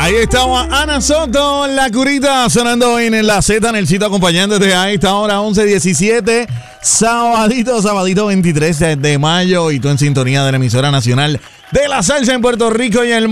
Ahí estamos, Ana Soto, La Curita, sonando hoy en la Z, en el sitio acompañándote a esta hora 11:17, sabadito 23 de mayo, y tú en sintonía de la emisora nacional de la salsa en Puerto Rico y el